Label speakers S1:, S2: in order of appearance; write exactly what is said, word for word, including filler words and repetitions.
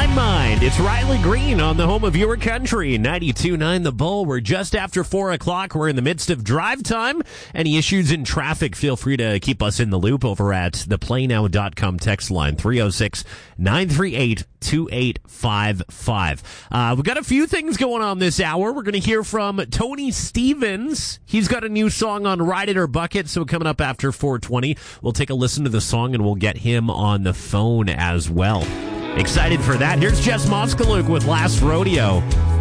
S1: in mind. It's Riley Green on the home of your country, ninety-two point nine The Bull. We're just after four o'clock. We're in the midst of drive time. Any issues in traffic, feel free to keep us in the loop over at the play now dot com text line, three oh six, nine three eight, two eight five five. Uh, we've got a few things going on this hour. We're going to hear from Tony Stevens. He's got a new song on Ride It or Bucket, so coming up after four twenty, we'll take a listen to the song and we'll get him on the phone as well. Excited for that. Here's Jess Moskaluk with Last Rodeo.